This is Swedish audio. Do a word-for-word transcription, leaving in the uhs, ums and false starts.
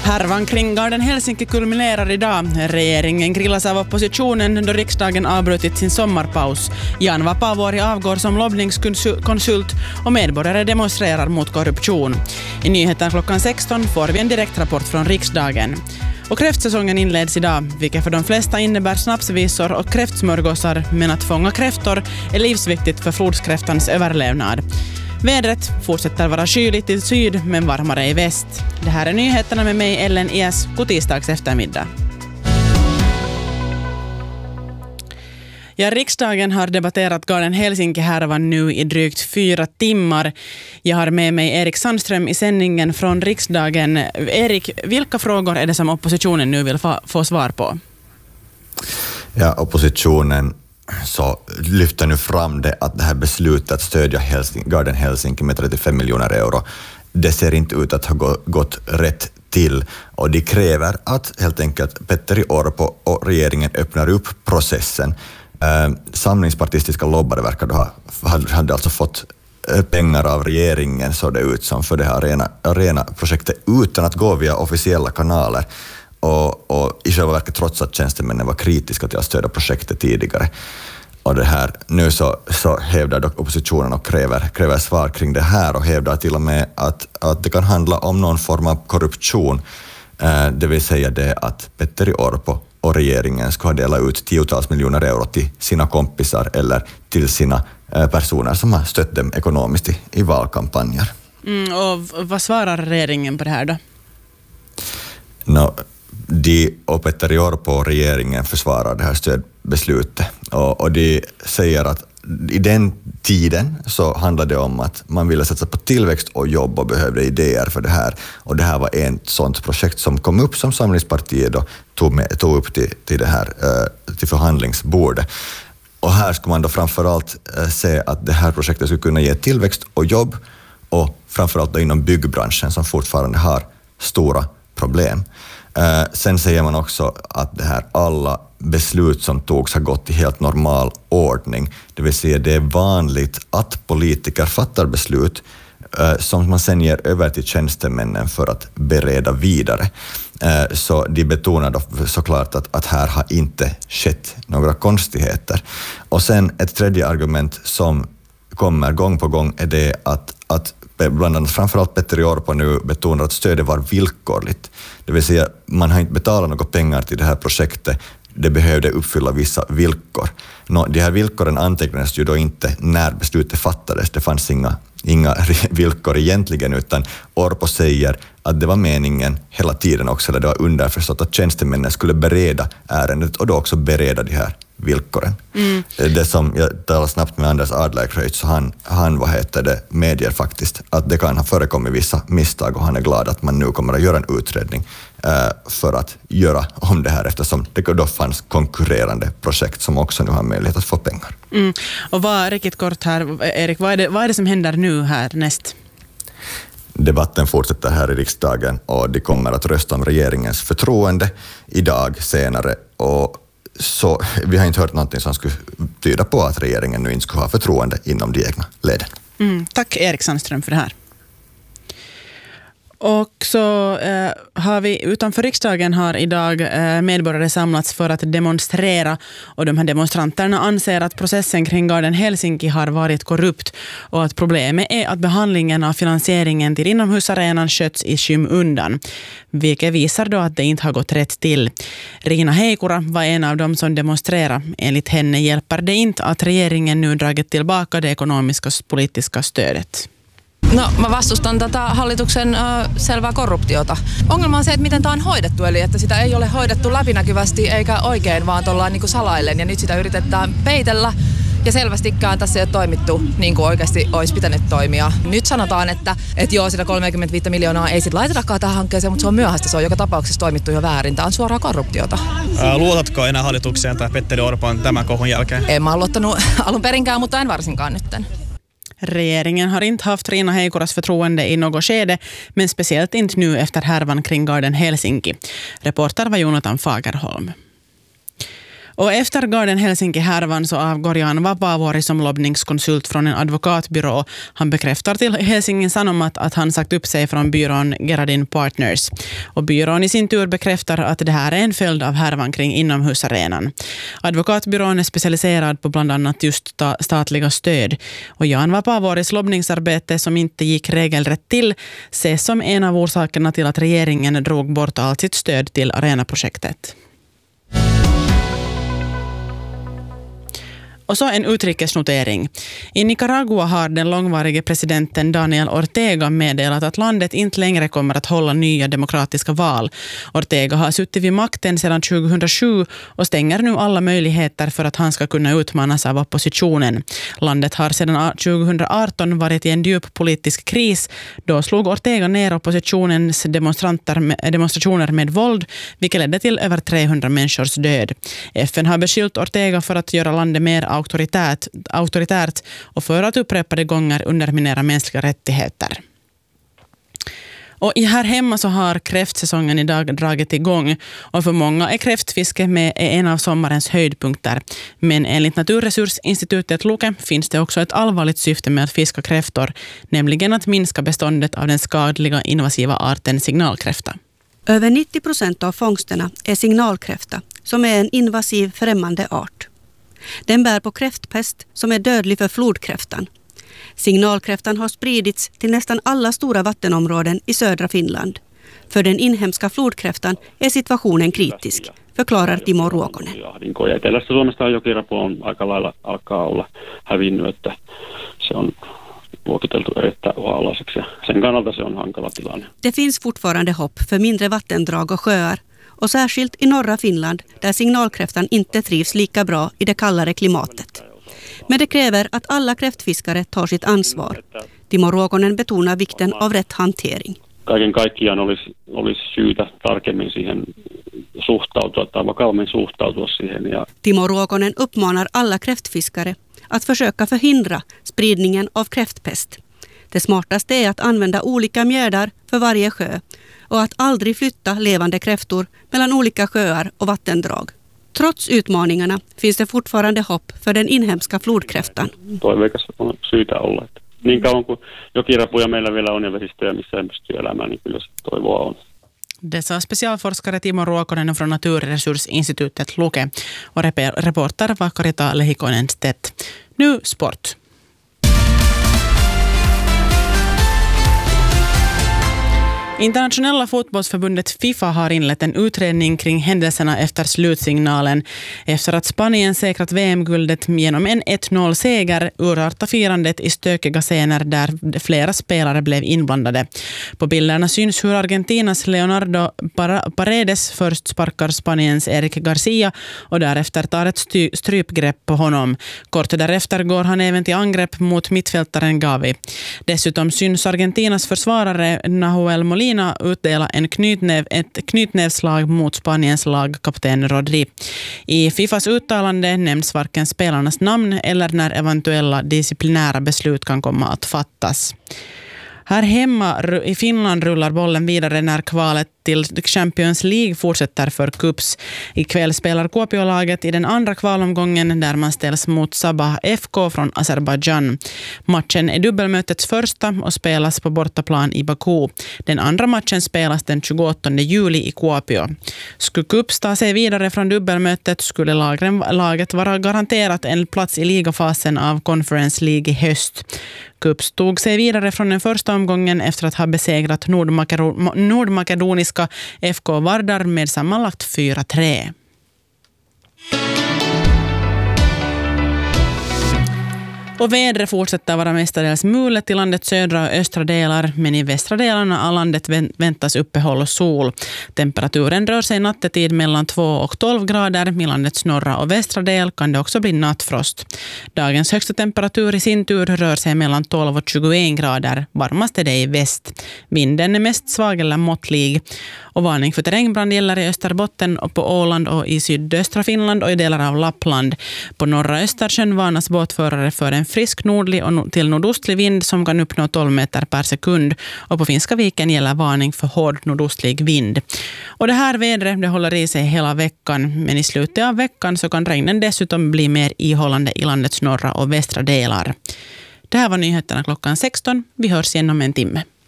Härvan kring Garden Helsinki kulminerar idag. Regeringen grillas av oppositionen då riksdagen avbrutit sin sommarpaus. Jan Vapaavuori avgår som lobbningskonsult och medborgare demonstrerar mot korruption. I nyheten klockan sexton får vi en direktrapport från riksdagen. Och kräftsäsongen inleds idag, vilket för de flesta innebär snapsvisor och kräftsmörgåsar, men att fånga kräftor är livsviktigt för flodskräftans överlevnad. Vädret fortsätter vara kyligt i syd men varmare i väst. Det här är nyheterna med mig Ellen Es, god tisdags eftermiddag. Ja, riksdagen har debatterat Garden Helsinki-härvan nu i drygt fyra timmar. Jag har med mig Erik Sandström i sändningen från riksdagen. Erik, vilka frågor är det som oppositionen nu vill få, få svar på? Ja, oppositionen så lyfter nu fram det att det här beslutet att stödja Helsing, Garden Helsinki med trettiofem miljoner euro, det ser inte ut att ha gått rätt till, och de kräver att helt enkelt Petteri Orpo och regeringen öppnar upp processen. Eh, samlingspartistiska lobbare verkar då ha, hade alltså fått pengar av regeringen, så det ut som, för det här arena, arena-projektet utan att gå via officiella kanaler. Och, och i själva verket trots att tjänstemännen var kritiska till att stödja projektet tidigare. Och det här, nu så, så hävdar dock oppositionen och kräver, kräver svar kring det här, och hävdar till och med att, att det kan handla om någon form av korruption. Eh, det vill säga det att Petteri Orpo och regeringen ska dela ut tiotals miljoner euro till sina kompisar eller till sina eh, personer som har stött dem ekonomiskt i, i valkampanjer. Mm, och vad svarar regeringen på det här då? No, de och Petteri Orpo och regeringen försvarar det här stödbeslutet, och, och de säger att i den tiden så handlade det om att man ville satsa på tillväxt och jobb och behövde idéer för det här, och det här var ett sådant projekt som kom upp som Samlingspartiet då tog, med, tog upp till, till det här till förhandlingsbordet. Och här ska man då framförallt se att det här projektet skulle kunna ge tillväxt och jobb, och framförallt då inom byggbranschen som fortfarande har stora problem. Eh, sen säger man också att det här alla beslut som togs har gått i helt normal ordning. Det vill säga det är vanligt att politiker fattar beslut eh, som man sen ger över till tjänstemännen för att bereda vidare. Eh, så de betonar då såklart att, att här har inte skett några konstigheter. Och sen ett tredje argument som kommer gång på gång är det att, att bland annat framförallt Petteri Orpo nu betonar att stödet var villkorligt. Det vill säga man har inte betalat några pengar till det här projektet, det behövde uppfylla vissa villkor. Nå, de här villkoren antecknades ju då inte när beslutet fattades, det fanns inga, inga villkor egentligen, utan Orpo säger att det var meningen hela tiden också, eller det var underförstått att tjänstemännen skulle bereda ärendet och då också bereda de här villkoren. Mm. Det som jag talar snabbt med Anders Adlercreutz, så han, han vad heter det, medger faktiskt att det kan ha förekommit vissa misstag, och han är glad att man nu kommer att göra en utredning eh, för att göra om det här, eftersom det då fanns konkurrerande projekt som också nu har möjlighet att få pengar. Mm. Och vad, riktigt kort här, Erik, vad är, det, vad är det som händer nu här näst? Debatten fortsätter här i riksdagen, och de kommer att rösta om regeringens förtroende idag senare, och så vi har inte hört någonting som skulle tyda på att regeringen nu inte skulle ha förtroende inom de egna leden. Mm, tack Erik Sandström för det här. Och så eh, har vi utanför riksdagen har idag eh, medborgare samlats för att demonstrera, och de här demonstranterna anser att processen kring Garden Helsinki har varit korrupt, och att problemet är att behandlingen av finansieringen till inomhusarenan sköts i skymundan, vilket visar då att det inte har gått rätt till. Riina Heikura var en av dem som demonstrerade. Enligt henne hjälper det inte att regeringen nu dragit tillbaka det ekonomiska politiska stödet. No, mä vastustan tätä hallituksen äh, selvää korruptiota. Ongelma on se, että miten tämä on hoidettu, eli että sitä ei ole hoidettu läpinäkyvästi eikä oikein, vaan ollaan niin kuin salaillen, ja nyt sitä yritetään peitellä. Ja selvästikään tässä ei ole toimittu niin kuin oikeasti olisi pitänyt toimia. Nyt sanotaan, että, että joo, sitä kolmekymmentäviisi miljoonaa ei sit laitetakaan tähän hankkeeseen, mutta se on myöhäistä, se on joka tapauksessa toimittu jo väärin. Tämä on suoraa korruptiota. Ää, luotatko enää hallitukseen tai Petteri Orpon tämän kohun jälkeen? En mä ole luottanut alun perinkään, mutta en varsinkaan nytten. Regeringen har inte haft Riina Heikuras förtroende i något skede, men speciellt inte nu efter härvan kring Garden Helsinki. Reporter var Jonathan Fagerholm. Och efter Garden Helsinki-härvan så avgår Jan Vapaavuori som lobbningskonsult från en advokatbyrå. Han bekräftar till Helsingin Sanomat att han sagt upp sig från byrån Gerardin Partners. Och byrån i sin tur bekräftar att det här är en följd av härvan kring inomhusarenan. Advokatbyrån är specialiserad på bland annat just ta- statliga stöd. Och Jan Vapaavuoris lobbningsarbete som inte gick regelrätt till ses som en av orsakerna till att regeringen drog bort allt sitt stöd till arenaprojektet. Och så en utrikesnotering. I Nicaragua har den långvarige presidenten Daniel Ortega meddelat att landet inte längre kommer att hålla nya demokratiska val. Ortega har suttit vid makten sedan tjugohundrasju och stänger nu alla möjligheter för att han ska kunna utmanas av oppositionen. Landet har sedan tjugohundraarton varit i en djup politisk kris. Då slog Ortega ner oppositionens demonstranter, demonstrationer med våld, vilket ledde till över trehundra människors död. F N har beskyllt Ortega för att göra landet mer auktoritärt, auktoritärt och för att upprepade gånger underminera mänskliga rättigheter. Och här hemma så har kräftsäsongen idag dragit igång och för många är kräftfiske med en av sommarens höjdpunkter. Men enligt Naturresursinstitutet Luke finns det också ett allvarligt syfte med att fiska kräftor, nämligen att minska beståndet av den skadliga invasiva arten signalkräfta. Över nittio procent av fångsterna är signalkräfta, som är en invasiv främmande art. Den bär på kräftpest som är dödlig för flodkräftan. Signalkräftan har spridits till nästan alla stora vattenområden i södra Finland. För den inhemska flodkräftan är situationen kritisk, förklarar Timo Ruokonen. Ja etelässä Suomesta on jokirapu on aika lailla alkaa olla hävinnyt, että se on luokiteltu erittäin uhanalaiseksi ja sen kannalta se on hankala tilanne. Det finns fortfarande hopp för mindre vattendrag och sjöar. Och särskilt i norra Finland där signalkräftan inte trivs lika bra i det kallare klimatet. Men det kräver att alla kräftfiskare tar sitt ansvar. Timo Ruokonen betonar vikten av rätt hantering. Kaiken kaikkiaan olisi, olisi syytä tarkemmin siihen suhtautua tai vakavammin suhtautua siihen. Ja Timo Ruokonen uppmanar alla kräftfiskare att försöka förhindra spridningen av kräftpest. Det smartaste är att använda olika mjärdar för varje sjö och att aldrig flytta levande kräftor mellan olika sjöar och vattendrag. Trots utmaningarna finns det fortfarande hopp för den inhemska flodkräftan. Toiveikas on syytä olla. Niin kauan kuin jokirapuja meillä vielä on ja vesistöjä, missä ei pysty elämään, niin kyllä toivoa on. Det sa specialforskare Timo Ruokonen från Naturresursinstitutet Luke och reporter var Karita Lehikonen-Stedt. Nu sport. Internationella fotbollsförbundet FIFA har inlett en utredning kring händelserna efter slutsignalen. Efter att Spanien säkrat V M-guldet genom en ett noll-seger urarta firandet i stökiga scener där flera spelare blev inblandade. På bilderna syns hur Argentinas Leonardo Paredes först sparkar Spaniens Eric Garcia och därefter tar ett sty- strypgrepp på honom. Kort därefter går han även till angrepp mot mittfältaren Gavi. Dessutom syns Argentinas försvarare Nahuel Molina utdela en knytnäv, ett knytnävslag mot Spaniens lagkapten Rodri. I FIFAs uttalande nämns varken spelarnas namn eller när eventuella disciplinära beslut kan komma att fattas. Här hemma i Finland rullar bollen vidare när kvalet till Champions League fortsätter för Cups. Ikväll spelar Kuopiolaget i den andra kvalomgången där man ställs mot Sabah F K från Azerbaijan. Matchen är dubbelmötets första och spelas på bortaplan i Baku. Den andra matchen spelas den tjugoåttonde juli i Kuopio. Skulle Cups ta sig vidare från dubbelmötet skulle laget vara garanterat en plats i ligafasen av Conference League i höst. Cups tog sig vidare från den första omgången efter att ha besegrat Nordmakero- nordmakedoniska F K Vardar med sammanlagt fyra tre. Och vädret fortsätter vara mestadels mulet i landets södra och östra delar, men i västra delarna av landet väntas uppehåll och sol. Temperaturen rör sig nattetid mellan två och tolv grader. I landets norra och västra del kan det också bli nattfrost. Dagens högsta temperatur i sin tur rör sig mellan tolv och tjugoen grader. Varmast är det i väst. Vinden är mest svag eller måttlig. Och varning för terrängbrand gäller i Österbotten och på Åland och i sydöstra Finland och i delar av Lappland. På norra Östersjön varnas båtförare för en frisk nordlig och till nordostlig vind som kan uppnå tolv meter per sekund. Och på Finska viken gäller varning för hård nordostlig vind. Och det här vädret det håller i sig hela veckan, men i slutet av veckan så kan regnen dessutom bli mer ihållande i landets norra och västra delar. Det här var nyheterna klockan sexton. Vi hörs igen om en timme.